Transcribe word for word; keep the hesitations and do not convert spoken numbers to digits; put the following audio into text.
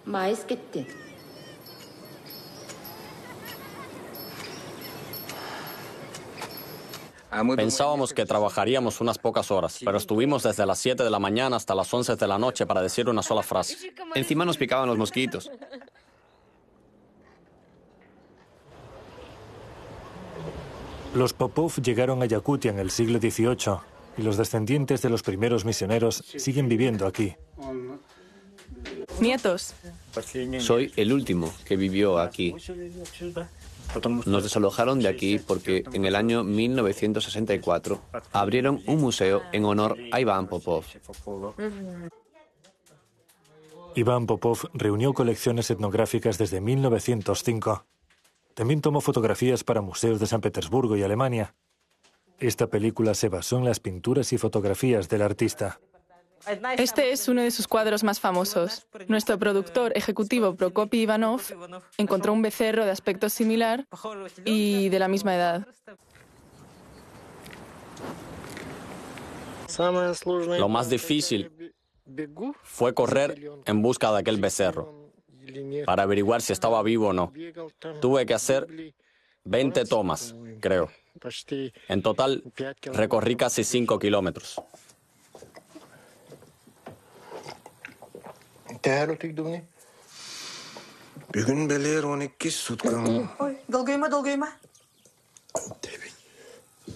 맛있겠지? Pensábamos que trabajaríamos unas pocas horas, pero estuvimos desde las siete de la mañana hasta las once de la noche para decir una sola frase. Encima nos picaban los mosquitos. Los Popov llegaron a Yakutia en el siglo dieciocho y los descendientes de los primeros misioneros siguen viviendo aquí. Nietos. Soy el último que vivió aquí. Nos desalojaron de aquí porque en el año mil novecientos sesenta y cuatro abrieron un museo en honor a Iván Popov. Iván Popov reunió colecciones etnográficas desde mil novecientos cinco. También tomó fotografías para museos de San Petersburgo y Alemania. Esta película se basó en las pinturas y fotografías del artista. Este es uno de sus cuadros más famosos. Nuestro productor ejecutivo Prokopy Ivanov encontró un becerro de aspecto similar y de la misma edad. Lo más difícil fue correr en busca de aquel becerro, para averiguar si estaba vivo o no. Tuve que hacer veinte tomas, creo. En total, recorrí casi cinco kilómetros. Bugün Beler on iki sutka. Ой, долго има, долго има.